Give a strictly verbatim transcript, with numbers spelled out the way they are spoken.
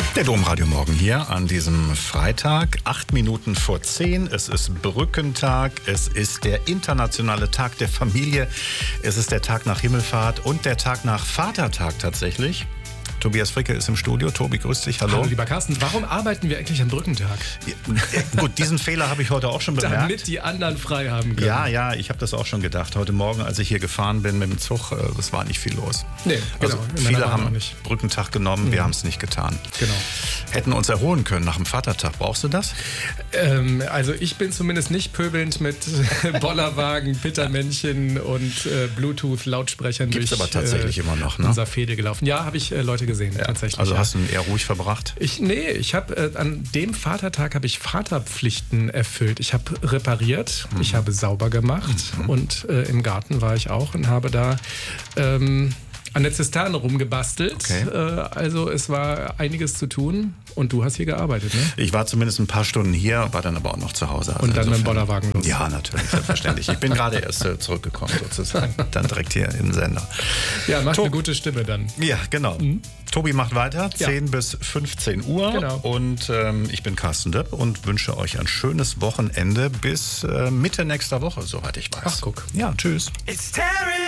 Der Domradio Morgen hier an diesem Freitag, acht Minuten vor zehn. Es ist Brückentag, es ist der internationale Tag der Familie, es ist der Tag nach Himmelfahrt und der Tag nach Vatertag tatsächlich. Tobias Fricke ist im Studio. Tobi, grüß dich, hallo. Hallo, lieber Carsten. Warum arbeiten wir eigentlich am Brückentag? Ja, gut, diesen Fehler habe ich heute auch schon bemerkt. Damit die anderen frei haben können. Ja, ja, ich habe das auch schon gedacht. Heute Morgen, als ich hier gefahren bin mit dem Zug, es war nicht viel los. Nee, genau. Also viele haben Brückentag genommen, mhm. wir haben es nicht getan. Genau. Hätten uns erholen können nach dem Vatertag. Brauchst du das? Ähm, also ich bin zumindest nicht pöbelnd mit Bollerwagen, Pittermännchen und äh, Bluetooth-Lautsprechern Gibt's durch aber tatsächlich äh, immer noch, ne? unser Fädel gelaufen. Ja, habe ich äh, Leute gesehen, ja. tatsächlich. Also ja. hast du ihn eher ruhig verbracht? Ich, nee, ich habe äh, an dem Vatertag habe ich Vaterpflichten erfüllt. Ich habe repariert, mhm. ich habe sauber gemacht mhm. und äh, im Garten war ich auch und habe da ähm, an der Zisterne rumgebastelt. Okay. Äh, also es war einiges zu tun und du hast hier gearbeitet, ne? Ich war zumindest ein paar Stunden hier, war dann aber auch noch zu Hause. Also und dann insofern, mit dem Bollerwagen los. Ja, natürlich, selbstverständlich. Ich bin gerade erst äh, zurückgekommen sozusagen, dann direkt hier in den Sender. Ja, macht Tob- eine gute Stimme dann. Ja, genau. Mhm. Tobi macht weiter, zehn ja. bis fünfzehn Uhr. Genau. Und ähm, ich bin Carsten Depp und wünsche euch ein schönes Wochenende bis äh, Mitte nächster Woche, soweit ich weiß. Ach, guck. Ja, tschüss. It's